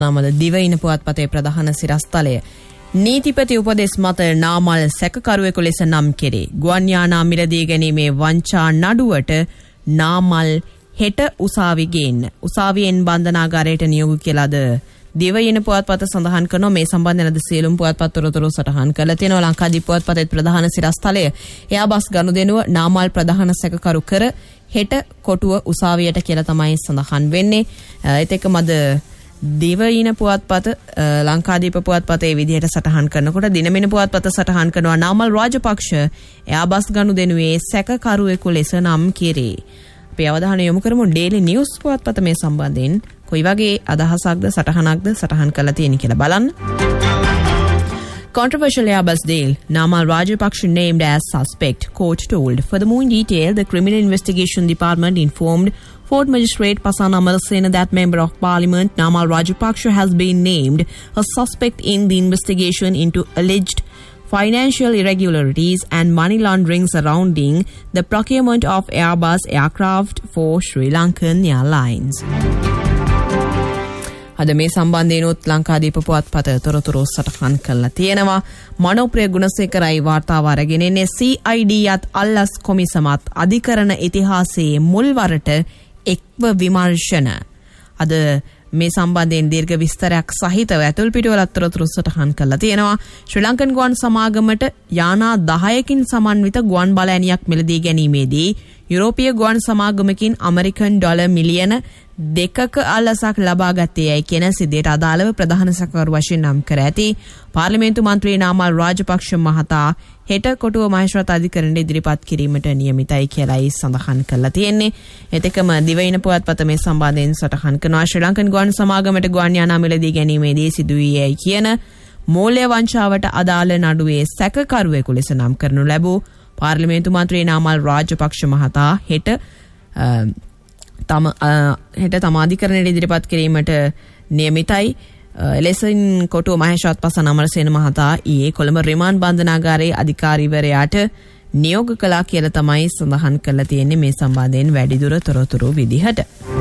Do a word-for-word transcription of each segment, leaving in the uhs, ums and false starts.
නාමද දිවයින පුවත්පතේ ප්‍රධාන සිරස්තලය නීතිපති උපදෙස් මත නාමල් සැකකරුවෙකු ලෙස නම් කෙරේ. ගුවන් යානා මිලදී ගැනීමේ වංචා නඩුවට නාමල් හෙට උසාවි ගේන්න. උසාවියෙන් බන්ධනාගාරයට නියෝග කියලාද දිවයින පුවත්පත සඳහන් කරනවා. මේ සම්බන්ධයෙන් අද සියලුම පුවත්පත් තොරතුරු සටහන් කරලා තියෙනවා. ලංකාදීප පුවත්පතේ ප්‍රධාන සිරස්තලය එයාබස් ගනුදෙනුව නාමල් ප්‍රධාන සැකකරු කර හෙට කොටුව උසාවියට කියලා තමයි සඳහන් වෙන්නේ. ඒත් එක්කම අද දිවයින පුවත්පත ලංකාදීප පුවත්පතේ විදිහට සටහන් කරනකොට දිනමින පුවත්පත සටහන් කරනවා නාමල් රාජපක්ෂ එයාබස් ගනුදෙනුවේ සැකකරුවෙකු ලෙස නම් කෙරේ. අපි අවධානය යොමු කරමු ඩේලි නිවුස් පුවත්පත මේ සම්බන්ධයෙන් කොයි වගේ අදහසක්ද සටහනක්ද සටහන් කරලා තියෙන කියලා බලන්න. Controversial Airbus deal. Namal Rajapaksa named as suspect, court told. Furthermore, in detail, the Criminal Investigation Department informed Court Magistrate Pasan Amarasena that Member of Parliament Namal Rajapaksa has been named a suspect in the investigation into alleged financial irregularities and money laundering surrounding the procurement of Airbus aircraft for Sri Lankan Airlines. අද මේ සම්බන්ධයෙන්ුත් ලංකාදීප පුවත්පත තොරතුරු සටහන් කරලා තියෙනවා. මනෝප්‍රිය ගුණසේකරයි වාර්තාව අරගෙන ඉන්නේ. C I D යත් අල්ලස් කොමිසමත් අධිකරණ ඉතිහාසයේ මුල්වරට එක්ව විමර්ශන. අද මේ සම්බන්ධයෙන් දීර්ඝ විස්තරයක් සහිතව ඇතුල් පිටුවල තොරතුරු සටහන් කරලා තියෙනවා. ශ්‍රී ලංකන් ගුවන් සමාගමට යානා දහයකින් සමන්විත ගුවන් බලඇණියක් මිලදී ගැනීමේදී යුරෝපීය ගුවන් සමාගමකින් ඇමරිකන් ඩොලර් මිලියන දෙකක අල්ලසක් ලබා ගත්තේ යයි කියන සිද්ධියට අදාළව ප්‍රධාන සැකකරු වශයෙන් නම් කර ඇති පාර්ලිමේන්තු මන්ත්‍රී නාමල් රාජපක්ෂ මහතා හෙට කොටුව මහේස්ත්‍රාත් අධිකරණයට ඉදිරිපත් කිරීමට නියමිතයි කියලායි සඳහන් කරලා තියෙන්නේ. ඒත් එක්කම දිවයින පුවත්පත මේ සම්බන්ධයෙන් සටහන් කරනවා ශ්‍රී ලංකන් ගුවන් සමාගමට ගුවන් යානා මිලදී ගැනීමේදී සිදුවියයි කියන මූල්‍ය වංචාවට අදාළ නඩුවේ සැකකරුවෙකු ලෙස නම් කරනු ලැබූ පාර්ලිමේන්තු මන්ත්‍රී නාමල් රාජපක්ෂ මහතා හෙට තම හෙට තමාධිකරණයට ඉදිරිපත් කිරීමට නියමිතයි. එලෙසින් කොටුව මහේස්ත්‍රාත් පසන් අමරසේන මහතා ඊයේ කොළඹ රිමාන්ඩ් බන්ධනාගාරයේ අධිකාරීවරයාට නියෝග කළා කියලා තමයි සඳහන් කරලා තියෙන්නේ මේ සම්බන්ධයෙන් වැඩිදුර තොරතුරු විදිහට.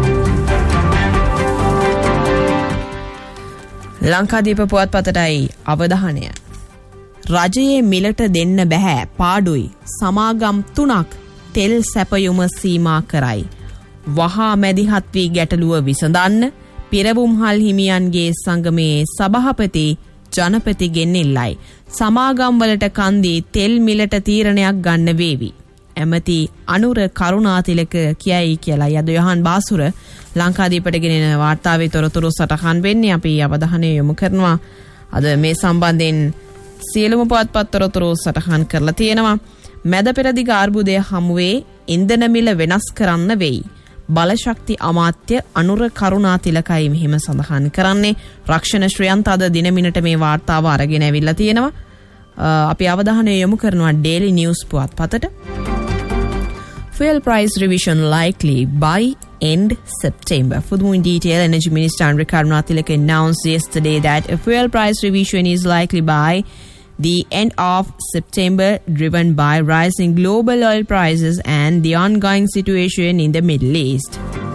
ලංකාදීප පුවත්පතටයි අවධානය. රජයේ මිලට දෙන්න බෑ පාඩුයි. සමාගම් තුනක් තෙල් සැපයුම සීමා කරයි. වහා මැදිහත් වී ගැටලුව විසඳන්න පිරවුම්හල් හිමියන්ගේ සංගමේ සභාපති ජනපතිගෙන් ඉල්ලයි. සමාගම්වලට කන්දී තෙල් මිලට තීරණයක් ගන්න වේවි. ඇමති අනුර කරුණාතිලක කියයි කියලායි අද යොහන් බාසුර ලංකාදීපට ගෙනෙන වාර්තාවේ තොරතුරු සටහන් වෙන්නේ. අපි අවධානය යොමු කරනවා අද මේ සම්බන්ධයෙන් සියලුම පුවත්පත් තොරතුරු සටහන් කරලා තියෙනවා. මැද පෙරදිග අර්බුදය හමුවේ ඉන්ධන මිල වෙනස් කරන්න වෙයි. බලශක්ති අමාත්‍ය අනුර කරුණාතිලකයි මෙහිම සඳහන් කරන්නේ. රක්ෂණ ශ්‍රියන්ත අද දිනමිනට මේ වාර්තාව අරගෙන ඇවිල්ලා තියෙනවා. අපි අවධානය යොමු කරනවා daily news පුවත්පතට. Fuel price revision likely by end September. For more in detail, Energy Minister Anuර Karunatilaka announced yesterday that a fuel price revision is likely by the end of September, driven by rising global oil prices and the ongoing situation in the Middle East.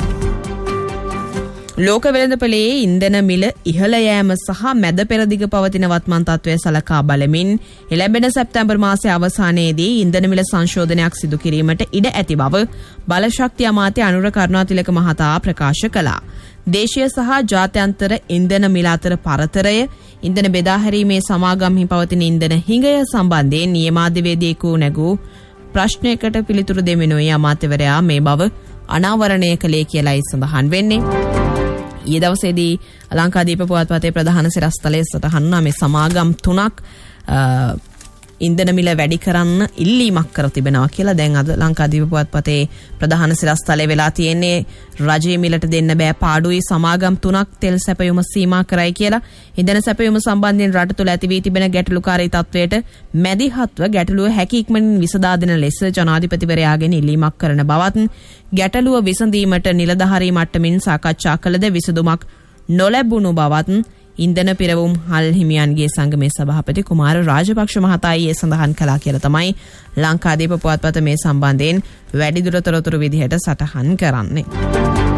ලෝක වෙළඳපොලේ ඉන්ධන මිල ඉහළ යෑම සහ මැද පෙරදිග පවතින වත්මන් තත්ත්වය සලකා බලමින් එළඹෙන සැප්තැම්බර් මාසයේ අවසානයේදී ඉන්ධන මිල සංශෝධනයක් සිදු කිරීමට ඉඩ ඇති බව බලශක්ති අමාත්‍ය අනුර කරුණාතිලක මහතා ප්‍රකාශ කළා. දේශීය සහ ජාත්‍යන්තර ඉන්ධන මිල අතර පරතරය, ඉන්ධන බෙදා හැරීමේ සමාගම්හි පවතින ඉන්ධන හිඟය සම්බන්ධයෙන් නියමාධ්‍යවේදියෙකු නැගූ ප්‍රශ්නයකට පිළිතුරු දෙමිනුයි අමාත්‍යවරයා මේ බව අනාවරණය කළේ කියලායි සඳහන් වෙන්නේ. ඊයේ දවසේදී ලංකාදීප පුවත්පතේ ප්‍රධාන සිරස්තලයේ සටහන් වුණා මේ සමාගම් තුනක් ඉන්ධන මිල වැඩි කරන්න ඉල්ලීමක් කර තිබෙනවා කියලා. දැන් අද ලංකාදීප පුවත්පතේ ප්‍රධාන සිරස්තලයේ වෙලා තියෙන්නේ රජයේ මිලට දෙන්න බෑ පාඩුයි. සමාගම් තුනක් තෙල් සැපයුම සීමා කරයි කියලා. ඉන්ධන සැපයුම සම්බන්ධයෙන් රට තුළ ඇති වී තිබෙන ගැටලුකාරී තත්වයට මැදිහත්ව ගැටලුව හැකි ඉක්මනින් විසඳා දෙන ලෙස ජනාධිපතිවරයාගෙන් ඉල්ලීමක් කරන බවත් ගැටලුව විසඳීමට නිලධාරී මට්ටමින් සාකච්ඡා කළද විසඳුමක් නොලැබුණු බවත් ඉන්ධන පිරවුම් හල් හිමියන්ගේ සංගමේ සභාපති කුමාර රාජපක්ෂ මහතා ඊයේ සඳහන් කළා කියලා තමයි ලංකාදීප පුවත්පත මේ සම්බන්ධයෙන් වැඩිදුර තොරතුරු විදිහට සටහන් කරන්නේ.